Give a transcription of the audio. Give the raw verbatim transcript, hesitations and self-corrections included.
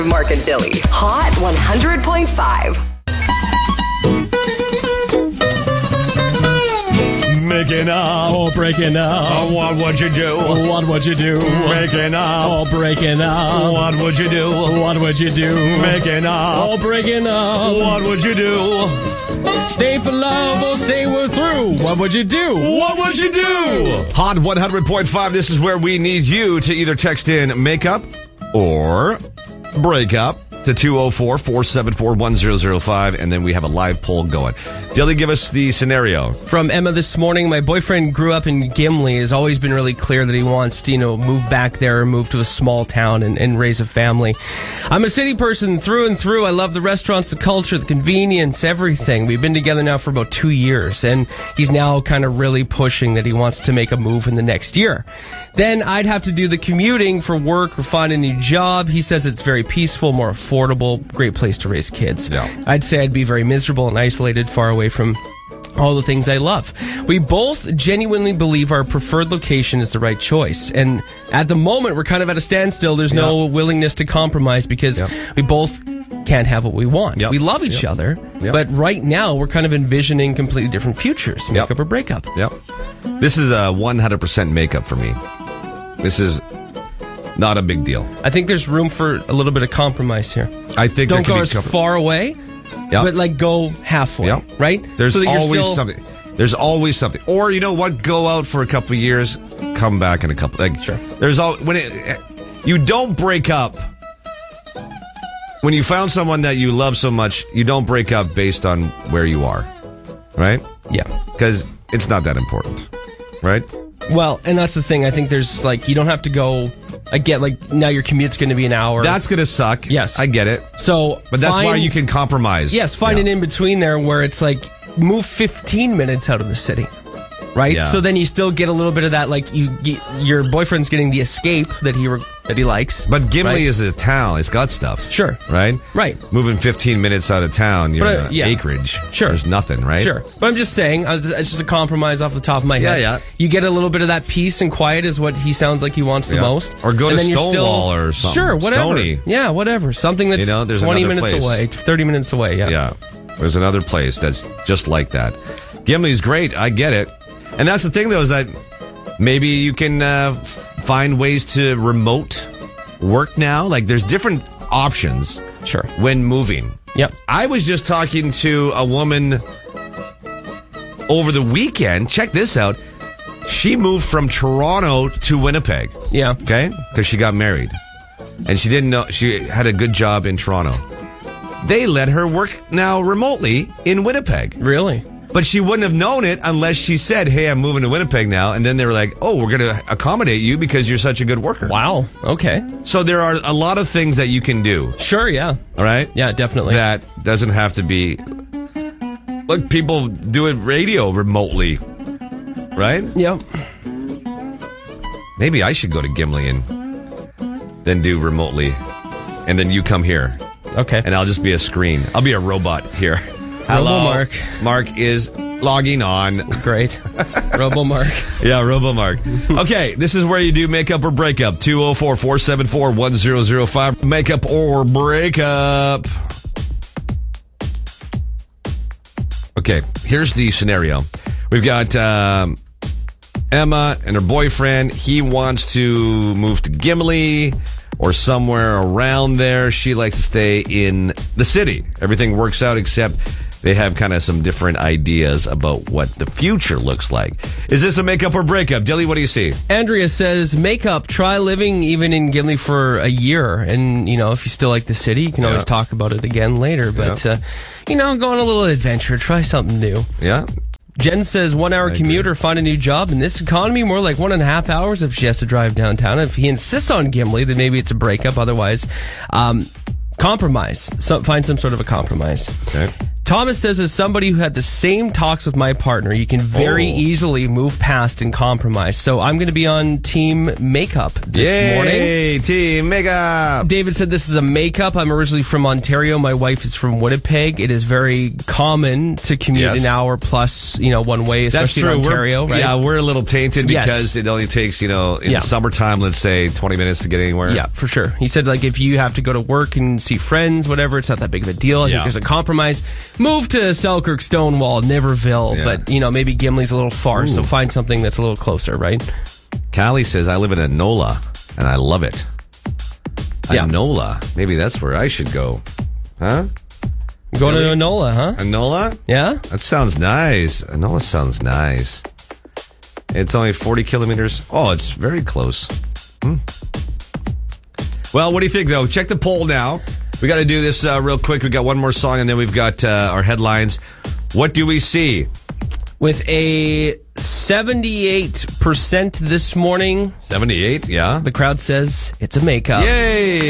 Mark and Dilly. Hot one hundred point five. Making up. Oh, breaking up. Oh, what would you do? What would you do? Making up. Oh, breaking up. What would you do? What would you do? Making up. Oh, breaking up. What would you do? Stay for love or say we're through. What would you do? What would you do? Hot one hundred point five. This is where we need you to either text in makeup or breakup to two oh four, four seven four, one oh oh five, and then we have a live poll going. Dilly, give us the scenario. From Emma this morning, my boyfriend grew up in Gimli. Has always been really clear that he wants to, you know, move back there or move to a small town and, and raise a family. I'm a city person through and through. I love the restaurants, the culture, the convenience, everything. We've been together now for about two years, and he's now kind of really pushing that he wants to make a move in the next year. Then I'd have to do the commuting for work or find a new job. He says it's very peaceful, more affordable, great place to raise kids. Yeah. I'd say I'd be very miserable and isolated, far away from all the things I love. We both genuinely believe our preferred location is the right choice. And at the moment, we're kind of at a standstill. There's Yeah. no willingness to compromise because Yeah. we both can't have what we want. Yep. We love each Yep. other, Yep. but right now we're kind of envisioning completely different futures, Yep. makeup or breakup. Yep. This is a one hundred percent makeup for me. This is not a big deal. I think there's room for a little bit of compromise here. I think Don't there go could as be compr- far away, Yep. but like go halfway, Yep. right? There's So that you're always still- something. There's always something. Or you know what? Go out for a couple of years, come back in a couple. Like Sure. There's all when it. You don't break up. When you found someone that you love so much, you don't break up based on where you are, right? Yeah. Because it's not that important, right? Well, and that's the thing. I think there's like, you don't have to go, I get like, now your commute's going to be an hour. That's gonna suck. Yes. I get it. So, But that's find- why you can compromise. Yes, find Yeah. an in-between there where it's like, move fifteen minutes out of the city. Right? Yeah. So then you still get a little bit of that, like, you get, your boyfriend's getting the escape that he re- that he likes. But Gimli right? is a town. It's got stuff. Sure. Right? Right. Moving fifteen minutes out of town, you're But, uh, in an yeah. acreage. Sure. There's nothing, right? Sure. But I'm just saying, uh, it's just a compromise off the top of my Yeah, head. yeah. You get a little bit of that peace and quiet is what he sounds like he wants the Yeah. most. Or go and to then you're still- Stonewall or something. Sure, whatever. Stony. Yeah, whatever. Something that's You know, there's twenty another minutes place. away, thirty minutes away. Yeah. Yeah. There's another place that's just like that. Gimli's great. I get it. And that's the thing, though, is that maybe you can uh, f- find ways to remote work now. Like, there's different options Sure. when moving. Yep. I was just talking to a woman over the weekend. Check this out. She moved from Toronto to Winnipeg. Yeah. Okay? Because she got married. And she didn't know, she had a good job in Toronto. They let her work now remotely in Winnipeg. Really? But she wouldn't have known it unless she said, hey, I'm moving to Winnipeg now. And then they were like, oh, we're going to accommodate you because you're such a good worker. Wow. Okay. So there are a lot of things that you can do. Sure. Yeah. All right? Yeah. Definitely. That doesn't have to be. Look, people do it radio remotely. Right? Yep. Maybe I should go to Gimli and then do remotely. And then you come here. Okay. And I'll just be a screen. I'll be a robot here. Hello, Mark. Mark is logging on. Great. Robo Mark. Yeah, Robo Mark. Okay, this is where you do makeup or breakup. two oh four, four seven four, one oh oh five. Makeup or breakup. Okay, here's the scenario. We've got um, Emma and her boyfriend. He wants to move to Gimli or somewhere around there. She likes to stay in the city. Everything works out except they have kind of some different ideas about what the future looks like. Is this a makeup or breakup? Dilly, what do you see? Andrea says, makeup, try living even in Gimli for a year. And, you know, if you still like the city, you can Yeah. always talk about it again later. But, Yeah. uh, you know, go on a little adventure. Try something new. Yeah? Jen says, one hour commute or find a new job. In this economy, more like one and a half hours if she has to drive downtown. If he insists on Gimli, then maybe it's a breakup. Otherwise, um, compromise. So, find some sort of a compromise. Okay. Thomas says, as somebody who had the same talks with my partner, you can very Oh. easily move past and compromise. So I'm going to be on team makeup this Yay, morning. team makeup. David said this is a makeup. I'm originally from Ontario. My wife is from Winnipeg. It is very common to commute Yes. an hour plus, you know, one way, That's especially true. in Ontario, we're, right? Yeah, we're a little tainted Yes. because it only takes, you know, in Yeah. the summertime, let's say twenty minutes to get anywhere. Yeah, for sure. He said, like, if you have to go to work and see friends, whatever, it's not that big of a deal. I Yeah. think there's a compromise. Move to Selkirk, Stonewall, Niverville, Yeah. but, you know, maybe Gimli's a little far, so Ooh. find something that's a little closer, right? Callie says, I live in Enola, and I love it. Yeah. Enola. Maybe that's where I should go. Huh? Going Really? to Enola, huh? Enola? Yeah? That sounds nice. Enola sounds nice. It's only forty kilometers. Oh, it's very close. Hmm. Well, what do you think, though? Check the poll now. We got to do this uh, real quick. We got one more song, and then we've got uh, our headlines. What do we see? With a seventy-eight percent this morning, seventy-eight, yeah. the crowd says it's a makeup. Yay!